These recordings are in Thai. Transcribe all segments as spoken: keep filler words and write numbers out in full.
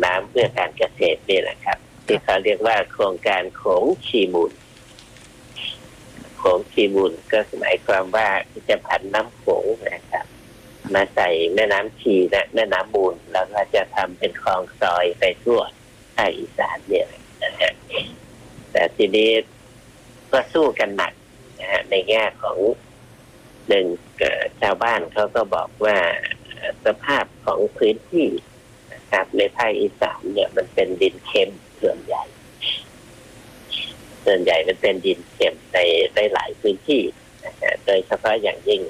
น้ำเพื่อการเกษตรนี่แหละครับที่เขาเรียกว่าโครงการโขงชีมูลโขงชีมูลก็หมายความว่าจะผันน้ำโขงนะครับมาใส่แม่น้ำชีและแม่น้ำมูลแล้วก็จะทำเป็นคลองซอยไปทั่วภาคอีสานเนี่ยนะฮะแต่ทีนี้ก็สู้กันหนักนะฮะในแง่ของหนึ่งชาวบ้านเขาก็บอกว่าสภาพของพื้นที่นะครับในภาคอีสานเนี่ยมันเป็นดินเค็มส่วนใหญ่ส่วนใหญ่มันเป็นดินเค็มในในหลายพื้นที่นะฮะโดยเฉพาะอย่างยิ่ง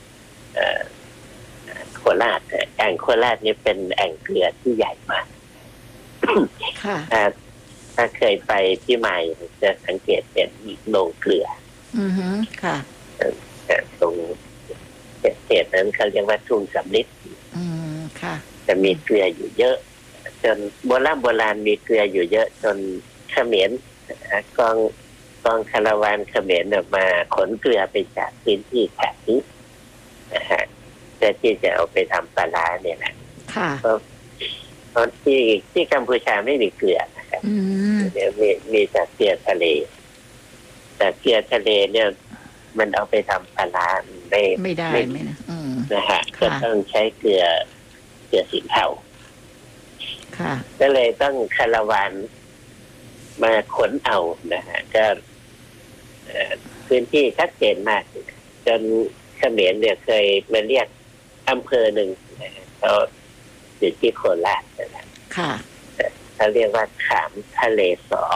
โคราชแอ่งโคราชนี่เป็นแอ่งเกลือที่ใหญ่มากถ้าถ้าเคยไปที่ใหม่จะสังเกตเป็นโรงเกลืออือฮึค่ะตรงเขตนั้นเขาเรียกว่าทุ่งสำลิดอืมค่ะจะมีเกลืออยู่เยอะจนโบราณโบราณมีเกลืออยู่เยอะจนเขมรกองกองคาราวานเขมรออกมาขนเกลือไปจากพื้นที่แถบนี้นะฮะเพื่อที่จะเอาไปทำปลาร้าเนี่ยนะค่ะเพราะเพราะที่ที่กัมพูชาไม่มีเกลือนะครับเดี๋ยวมีมีแต่เกลือทะเลแต่เกลือทะเลเนี่ยมันเอาไปทำปลาร้าไม่ไม่ได้ไม่นะนะฮะก็ต้องใช้เกลือเกลือสินเทาค่ะก็เลยต้องคาราวานมาขนเอานะฮะก็พื้นที่ชัดเจนมากจนเขมรเนี่ยเคยมาเรียกอำเภอหนึ่งเขาอยู่ที่โคราชนะค่ะเขาเรียกว่าขามทะเลสอ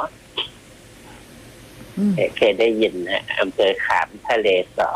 เคยได้ยินนะอำเภอขามทะเลสอ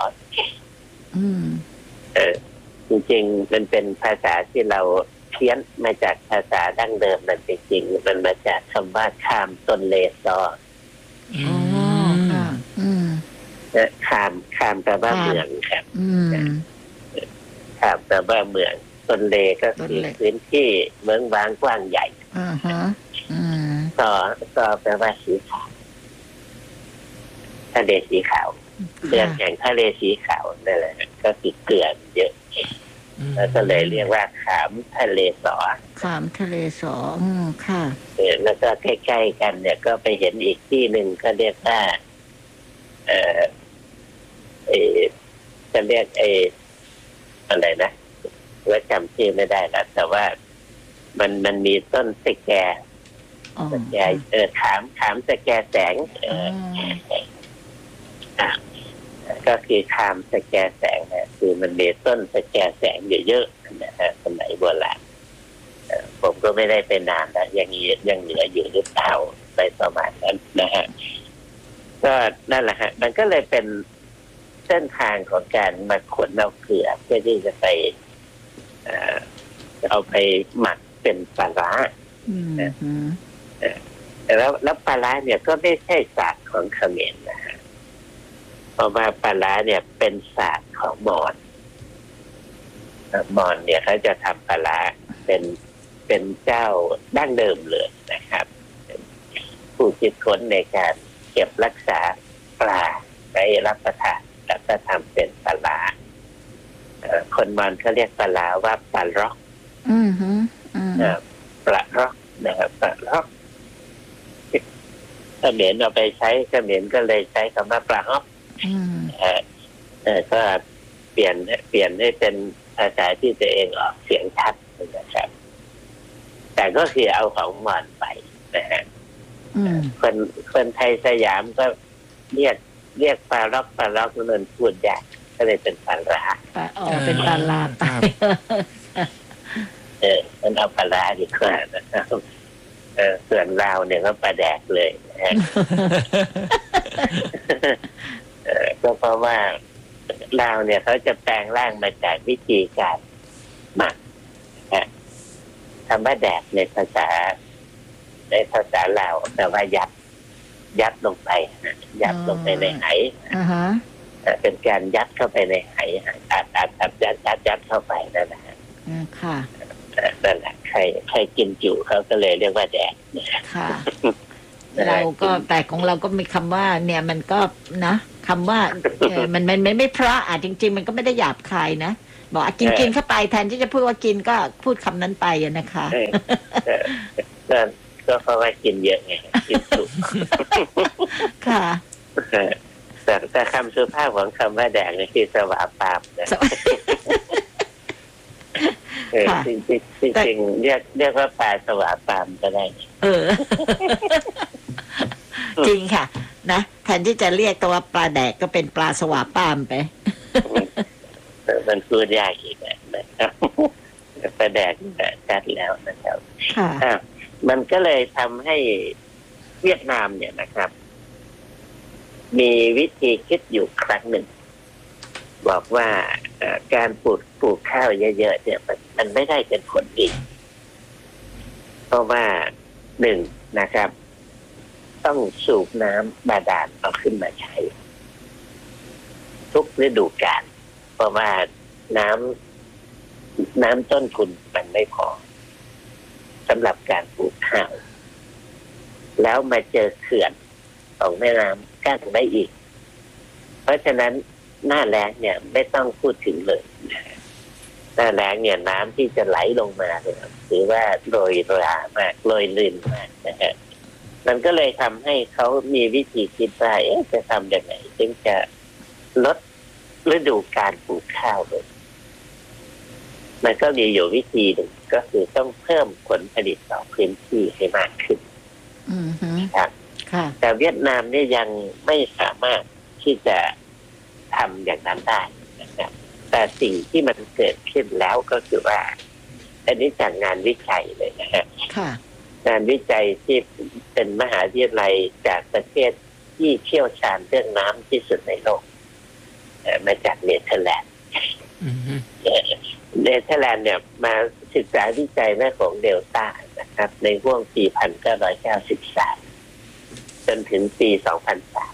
เออจริงๆมันเป็นภาษาที่เราเพี้ยนมาจากภาษาดั้งเดิมมันจริงๆมันมาจากคำว่าขามต้นเลซออ๋อค่ะอืมขามขามแปลว่าเมืองครับขามแปลว่าเมืองต้นเลก็คือพื้นที่เมืองบางกว้างใหญ่อ่าฮะอืมซอซอแปลว่าสีขาวทะเลสีขาวเมืองแห่งทะเลสีขาวนั่นแหละก็คือเกลือเยอะแล้วก็เลยเรียกว่าขามทะเลสอขามทะเลสออืมค่ะเออแล้วก็ใกล้ๆกันเนี่ยก็ไปเห็นอีกที่หนึ่งก็เรียกว่าเออเออจะเรียกเออะไรนะว่าจำชื่อไม่ได้แล้วแต่ว่ามันมันมีต้นสแกสแกเออขามขามสแกแสงเอออ่ะก็คือขามสแกแสงนะคือมันมีต้นสแกแสงเยอะๆนะฮะสมัยโบราณผมก็ไม่ได้ไปนานแล้วยังยังเหลืออยู่หรือเปล่าไปประมาณนั้นนะฮะก็นั่นแหละฮะมันก็เลยเป็นเส้นทางของการมาขนเอาเกลือเพื่อที่จะไปเอาไปหมักเป็นปลาร้าแล้วแล้วปลาร้าเนี่ยก็ไม่ใช่ศาสตร์ของเขมรนะฮะเพราะว่าปลาร้าเนี่ยเป็นศาสตร์ของมอญมอญเนี่ยเขาจะทำปลาร้าเป็นเป็นเจ้าดั้งเดิมเลยนะครับผู้คิดค้นในการเก็บรักษาปลาไว้รับประทานแล้วก็ทำเป็นปลาร้าคนมอญเขาเรียกปลาร้าว่าปลาร็อกอือฮึปลาร็อกนะครับปลาร็อกเขมรเอาไปใช้เขมรก็เลยใช้คำว่าปลาฮอกเออก็เปลี่ยนเปลี่ยนให้เป็นภาษาที่ตัวเองออกเสียงชัดนะครับแต่ก็คือเอาของมอญไปนะฮะคนคนไทยสยามก็เรียกเรียกปลาล็อกปลาล็อกมันพูดยากก็เลยเป็นปลาร้าอ๋อเป็นปลาร้าไปเออมันเอาปลาร้าดีกว่านะครับเออส่วนลาวเนี่ยก็ปลาแดกเลยนะฮะเออก็เพราะว่าลาวเนี่ยเขาจะแปลงร่างมาจากวิธีการหมักนะคำว่าแดกในภาษาในภาษาลาวแปลว่ายัดยัดลงไปยัดลงไปในไหเป็นการยัดเข้าไปในไหอัดอัดอัดยัดยัดยัดเข้าไปนั่นแหละค่ะนั่นแหละใครใครกินจุเขาก็เลยเรียกว่าแดกค่ะเราก็แต่ของเราก็มีคำว่าเนี่ยมันก็นะคำว่ามันมันไม่ไม่เพราะอ่ะจริงๆมันก็ไม่ได้หยาบคายนะบอกกินกินเข้าไปแทนที่จะพูดว่ากินก็พูดคำนั้นไปนะคะก็ก็เพราะว่ากินเยอะไงกินสุกค่ะแต่แต่คำสุภาพของคำว่าแดกนี่คือสวาปามนะเออจริงจริงจริงเรียกเรียกว่าปลาสวาปามก็ได้เออ จริงค่ะนะแทนที่จะเรียกตัวปลาแดกก็เป็นปลาสวาปามไปมันพูดยากอีกนะครับปลาแดกชัดแล้วนะครับค่ะมันก็เลยทำให้เวียดนามเนี่ยนะครับมีวิธีคิดอยู่ครั้งหนึ่งบอกว่าการปลูกปลูกข้าวเยอะๆเนี่ยมันไม่ได้เป็นผลดีเพราะว่าหนึ่งนะครับต้องสูบน้ำบาดาลเอาขึ้นมาใช้ทุกฤดูกาลเพราะว่าน้ำน้ำต้นทุนมันไม่พอสำหรับการปลูกข้าวแล้วมาเจอเขื่อนของแม่น้ำกั้นไว้อีกเพราะฉะนั้นหน้าแล้งเนี่ยไม่ต้องพูดถึงเลยหน้าแล้งเนี่ยน้ำที่จะไหลลงมาเนี่ยถือว่าโรยรามากโรยลื่นมากนะฮะมันก็เลยทำให้เขามีวิธีคิดว่าเอ๊ะจะทำยังไงจึงจะลดฤดูการปลูกข้าวเลยมันก็มีอยู่วิธีหนึ่งก็คือต้องเพิ่มผลผลิตต่อพื้นที่ให้มากขึ้นครับแต่เวียดนามเนี่ยยังไม่สามารถที่จะทำอย่างนั้นได้นะครับแต่สิ่งที่มันเกิดขึ้นแล้วก็คือว่าอันนี้จากงานวิจัยเลยนะฮะงานวิจัยที่เป็นมหาวิทยาลัยจากประเทศที่เชี่ยวชาญเรื่องน้ำที่สุดในโลกมาจากเนเธอร์แลนด์เนเธอร์แลนด์เนี่ยมาศึกษาวิจัยเรื่องของเดลต้านะครับในช่วงปีหนึ่งพันเก้าร้อยเก้าสิบสามจนถึงปีสองพันสาม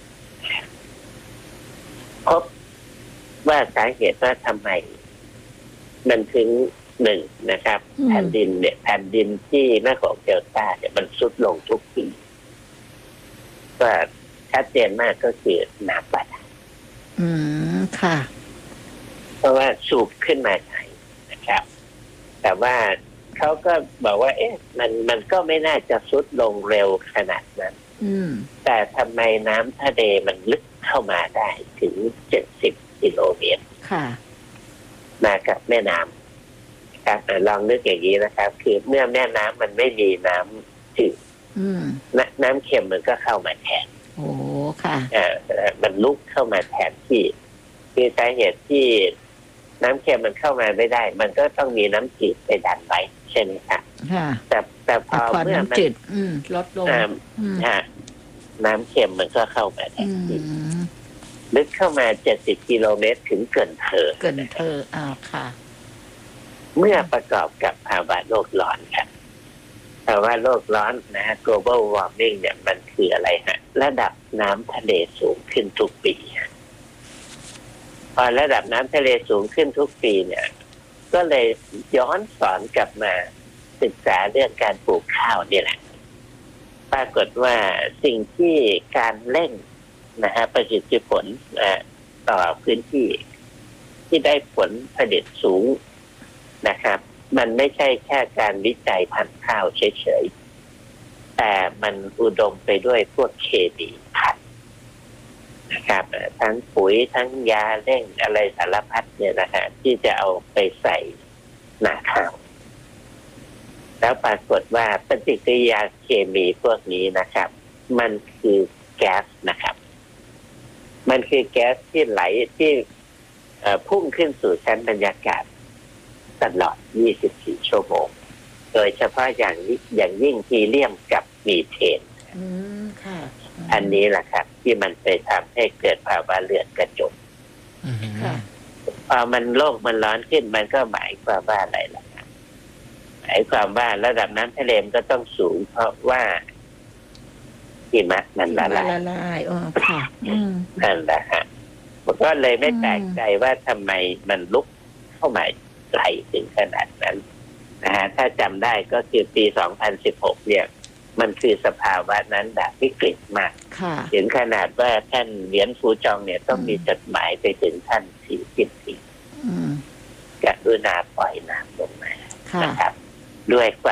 พบว่าสาเหตุว่าทำไมมันถึงหนึ่งนะครับแผ่นดินเนี่ยแผ่นดินที่แม่ของเดลต้าเนี่ยมันทรุดลงทุกปีก็ชัดเจนมากก็คือน้ำบาดาลอืมค่ะเพราะว่าสูบขึ้นมาใช้นะครับแต่ว่าเขาก็บอกว่าเอ๊ะมันมันก็ไม่น่าจะทรุดลงเร็วขนาดนั้นแต่ทำไมน้ำทะเลมันลึกเข้ามาได้ถึงเจ็ดสิบกิโลเมตรมากับแม่น้ำครับลองนึกอย่างนี้นะครับคือเมื่อแม่น้ำมันไม่มีน้ำจืดน้ำเค็มมันก็เข้ามาแทนโอ้ค่ะอ่ามันลุกเข้ามาแทนที่คือสาเหตุที่น้ำเค็มมันเข้ามาไม่ได้มันก็ต้องมีน้ำจืดไปดันไว้ใช่ไหมครับแต่แต่พอเมื่อมันลดลงน้ำเค็มมันก็เข้ามาแทนที่ลึกเข้ามาเจ็ดสิบกิโลเมตรถึงเกินเธอเกินเธออ่าค่ะเมื่อประกอบกับภาวะโลกร้อนครับภาวะโลกร้อนนะฮะ global warming เนี่ยมันคืออะไรฮะระดับน้ำทะเลสูงขึ้นทุกปีพอระดับน้ำทะเลสูงขึ้นทุกปีเนี่ยก็เลยย้อนสอนกลับมาศึกษาเรื่องการปลูกข้าวนี่แหละปรากฏว่าสิ่งที่การเร่งนะฮะประสิทธิผลต่อพื้นที่ที่ได้ผลผลิตสูงนะครับมันไม่ใช่แค่การวิจัยพันธุ์ข้าวเฉยๆแต่มันอุดมไปด้วยพวกเคมีพันธุ์นะครับทั้งปุ๋ยทั้งยาเร่งอะไรสารพัดเนี่ยนะฮะที่จะเอาไปใส่นาข้าวแล้วปรากฏว่าปฏิกิริยาเคมีพวกนี้นะครับมันคือแก๊สนะครับมันคือแก๊สที่ไหลที่พุ่งขึ้นสู่ชั้นบรรยากาศตลอดยี่สิบสี่ชั่วโมงโดยเฉพาะอย่างอย่างยิ่งฮีเลียมกับมีเทนอันนี้แหละครับที่มันไปทำให้เกิดภาวะเลือดกระจกพอมันโลกมันร้อนขึ้นมันก็หมายความว่าอะไรล่ะหมายความว่าระดับน้ำทะเลมันก็ต้องสูงเพราะว่าหิมะมันละลายละลายอ๋อค่ะนั่นแหละฮะมันก็เลยไม่แปลกใจว่าทำไมมันลุกเข้ามาไกลถึงขนาดนั้นนะฮะถ้าจำได้ก็คือปีสองพันสิบหกเนี่ยมันคือสภาวะนั้นแบบวิกฤตมากถึงขนาดว่าท่านเหรียญฟูจองเนี่ยต้องมีจดหมายไปถึงท่านสีจิ้นผิงกรุณาปล่อยน้ำลงมานะครับด้วยความ